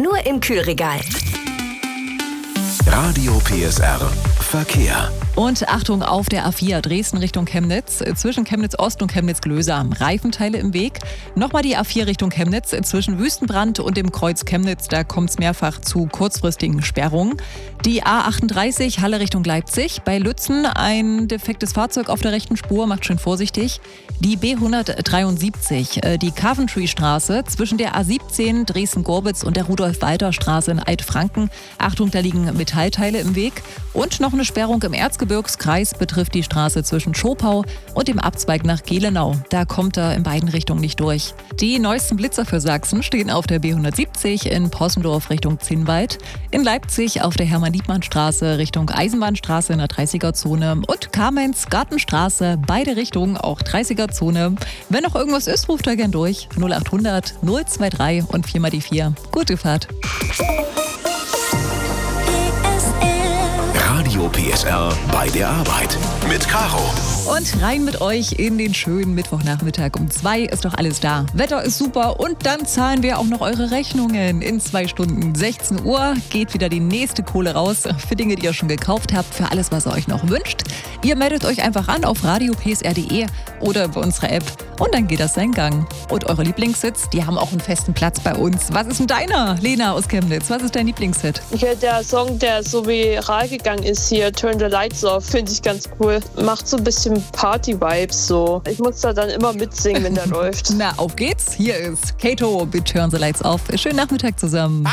nur im Kühlregal. Radio PSR Verkehr. Und Achtung auf der A4 Dresden Richtung Chemnitz. Zwischen Chemnitz Ost und Chemnitz Glöser. Reifenteile im Weg. Nochmal die A4 Richtung Chemnitz. Zwischen Wüstenbrand und dem Kreuz Chemnitz. Da kommt es mehrfach zu kurzfristigen Sperrungen. Die A38 Halle Richtung Leipzig. Bei Lützen ein defektes Fahrzeug auf der rechten Spur. Macht schön vorsichtig. Die B173, die Coventry-Straße zwischen der A17 Dresden-Gorbitz und der Rudolf-Walter-Straße in Altfranken. Achtung, da liegen Metallteile im Weg. Und noch eine Sperrung im Erzgebirgskreis betrifft die Straße zwischen Schopau und dem Abzweig nach Gelenau. Da kommt er in beiden Richtungen nicht durch. Die neuesten Blitzer für Sachsen stehen auf der B170 in Possendorf Richtung Zinnwald, in Leipzig auf der Hermann-Liebmann-Straße Richtung Eisenbahnstraße in der 30er-Zone und Kamenz-Gartenstraße, beide Richtungen auch 30er-Zone. Wenn noch irgendwas ist, ruft da gern durch. 0800 023 und 4 mal die 4. Gute Fahrt. Radio PSR bei der Arbeit mit Caro. Und rein mit euch in den schönen Mittwochnachmittag. Um 2 ist doch alles da. Wetter ist super und dann zahlen wir auch noch eure Rechnungen. In 2 Stunden, 16 Uhr, geht wieder die nächste Kohle raus. Für Dinge, die ihr schon gekauft habt, für alles, was ihr euch noch wünscht. Ihr meldet euch einfach an auf radiopsr.de oder über unsere App und dann geht das seinen Gang. Und eure Lieblingshits, die haben auch einen festen Platz bei uns. Was ist denn deiner, Lena aus Chemnitz? Was ist dein Lieblingshit? Ja, der Song, der so viral gegangen ist hier, Turn the Lights Off, finde ich ganz cool. Macht so ein bisschen Party-Vibes so. Ich muss da dann immer mitsingen, wenn der läuft. Na, auf geht's. Hier ist Kato mit Turn the Lights Off. Schönen Nachmittag zusammen.